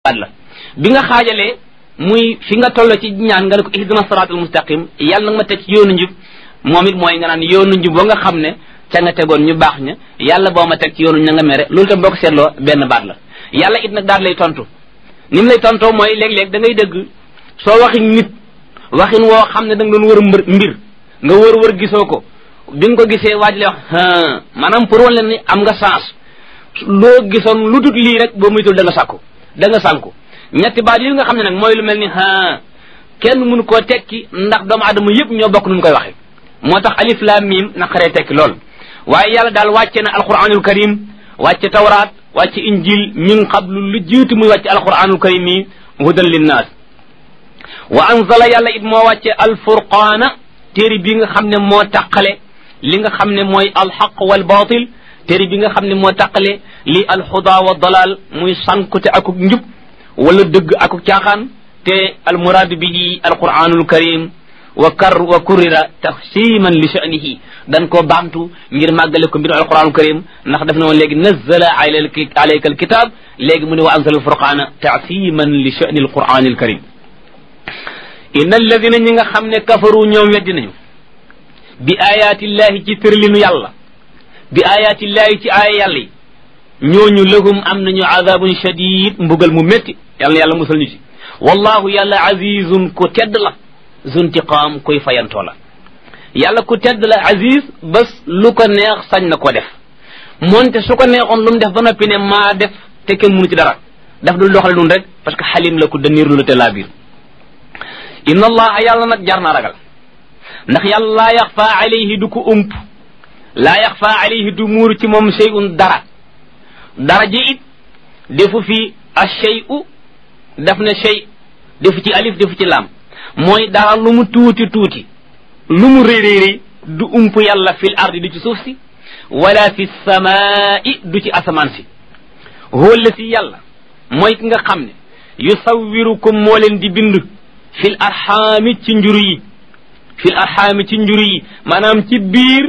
la bi nga xaajalee muy fi nga toll ci ñaan nga ne ko ihdina siratal mustaqim yàlla nag ma teg ci yoonu njub moom it mooy nga naan yoonu njub ba nga xam ne ca nga tegoon ñu baax ña yàlla boo ma teg ci yoonu ña nga mere loolu tam boo ko seetloo benn baat la yàlla it nag daal lay tontu ni mu lay tontoo mooy léeg-léeg da ngay dëgg soo waxi nit waxin woo xam ne da nga doon wër mbir nga wër gisoo ko bi nga ko gisee waaj lay wax maanaam pour wan leen ni am nga chance loo gisoon lu dut lii rek boo muytul da nga sànku ñetti baat yi nga xam ne nag mooy lu mel ni kenn mënu koo tekki ndax doomu adama yëpp ñoo bokk nu mu koy waxe moo tax alif lam mim naqaree tekki lool waaye yàlla daal wàcce na alquranul karim wàcce tawraat wàcce injil min qablu lu jiitu muy wàcce alquranul karim yi hudan linnaas wa anzala yàlla it moo wàcce alfurqaana téere bi nga xam ne moo tàqale li nga xam ne mooy alxaq wal batil téere bi nga xam ne moo tàqale li alxuda wa dalal muy sankute akuk njub wala dëgg akuk caaxaan te almuraadu bihi alquranul karim wa kurira taxsiman li sha'nihi dan koo baamtu ngir màggale ko mbiru alquranul karim ndax daf ne woon léegi nazzala alayka alkitab léegi mu ne wa anzala alfurqana taxsiman li sha'ni alquranil karim inna alladina ñi nga xam ne kafaru ñoom weddi nañu bi ayatillahi ci tërlinu yàlla bi ayatillahi ci aaya yàlla yi ñooñu lahum am nañu azabun shadid mbugal mu métti yàlla na yàlla musal ñu ci wallahu yàlla azizun ku tedd la zuntiqaam koy fayantoo la yàlla ku tedd la aziz bés lu ko neex sañ na ko def moonte su ko neexoon lu mu def ba noppi ne maa def te kenn mënu ci dara daf dul doxale nun rek parce que xalim la ku daniir lu la te laa biir inna allaha yàlla nag jar na ragal ndax yàlla laa yaxfa alayhi du ko ump laa yaxfa alayhi du muuru ci moom shay'un dara ji it defu fi ash-shay'u def na shay defu ci alif defu ci laam mooy dara lu mu tuuti lu mu réeréeri du ump yàlla fil ardi du ci suuf si wala fi samaa'i du ci asamaan si huwa allati yàlla mooy ki nga xam ne yusawwirukum moo leen di bind fil arxaami ci njuru yi maanaam ci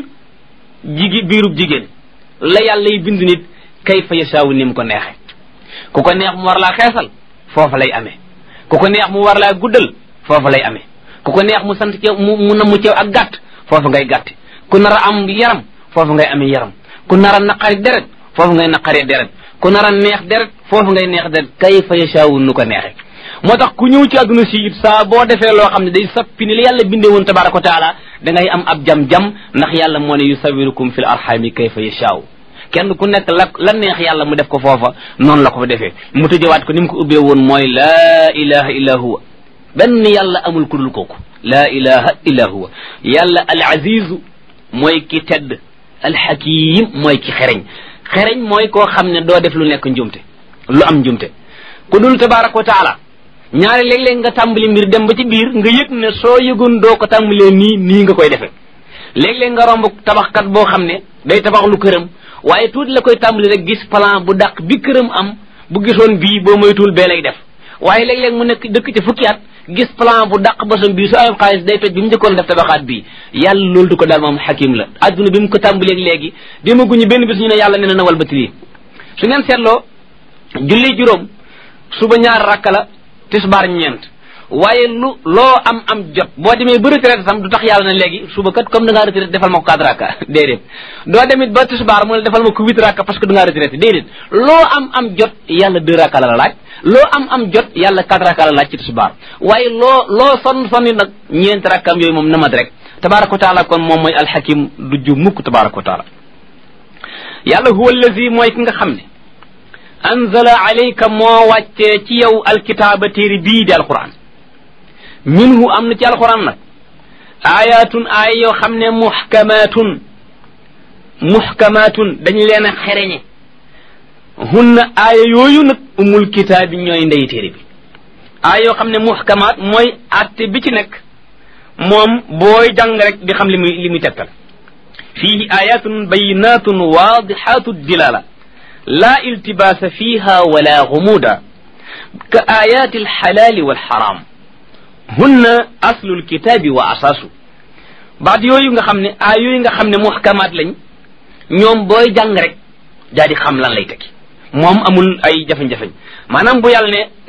biirub jigéen la yàlla yi bind nit kayfa yashaawu ni mu ko neexe ku ko neex mu war laa xeesal foofa lay amee ku ko neex mu war laa guddal foofa lay amee ku ko neex mu sant ceew mu namm ceew ak gàtt foofa ngay gàtte ku nar a am yaram foofa ngay amee yaram ku nar a naqari deret foofa ngay naqaree deret ku nar a neex deret foofa ngay neex deret kayfa yashaawu nu ko neexe moo tax ku ñëw ci àdduna si it saa boo defee loo xam ne day sappi ni la yàlla bindee woon tabaraka wa taala da ngay am ab jam-jam ndax yàlla moo ne yusawirukum fil arhami kayfa yashaaw kenn ku nekk la neex yàlla mu def ko foofa noonu la ko fa defee mu tëjëwaat ko ni mu ko ubbee woon mooy laa ilaha illa huwa benn yàlla amul ku dul kooku laa ilaha illa huwa yàlla al azizu mooy ki tedd al hakim mooy ki xereñ mooy koo xam ne doo def lu nekk njumte lu am njumte ku dul tabaraka wa taala ñaari léeg-léeg nga tàmbali mbir dem ba ci biir nga yëg ne soo yëgoon doo ko tàmbalee nii nga koy defee léeg-léeg nga romb tabaxkat boo xam ne day tabax lu këram waaye tuuti la koy tàmbali rek gis plan bu dàq bi këram am bu gisoon bii boo moytuwul bee lay def waaye léeg-léeg mu nekk dëkk ci fukki at gis plan bu dàq bosam bii su am xaalis day toj bi mu njëkkoon def tabaxaat bii yàlla loolu du ko daal moom xakim la adduna bi mu ko tàmbaleeg léegi demaguñu benn bis ñu ne yàlla nee na nawal bati lii su ngeen seetloo julli juróom suba ñaar rakka la tisbaar ñeent waaye loo am jot boo demee ba retraite sam du tax yàlla na léegi suba kat comme da ngaa retraite defal ma ko 4 rakka déedéet doo demit ba tisbaar mu ne defal ma ko 8 rakka parce que da ngaa retraite déedéet loo am jot yàlla 2 rakka la laaj loo am jot yàlla 4 rakka la laaj ci tisbaar waaye loo sonni nag 4 rakkam yooyu moom namat rek tabaraka wa taala kon moom mooy alxakim du ju mukk tabaraka wa taala yàlla huwa allazi mooy ki nga xam ne anzala alayka moo wàccee ci yow alkitaaba téere bii di alquran minhu am na ci alquran nag ayatun aaya yoo xam ne muhkamatun dañu leen a xereñe hunna aaya yooyu nag umul kitaabi ñooy ndey téere bi aaya yoo xam ne muhkamaat mooy atte bi ci nekk moom booy jàng rek di xam li muy tegtal fiihi ayatun bayinatun waadihatu dilala la iltibasa fiha wala gumuda ka ayati alxalali walxaram hunna aslu alkitabi wa asaasu baat yooyu nga xam ne aay yooyu nga xam ne muhkamaat lañ ñoom booy jàng rek daa di xam lan lay tekki moom amul ay jafe-jafe maanaam bu yàlla ne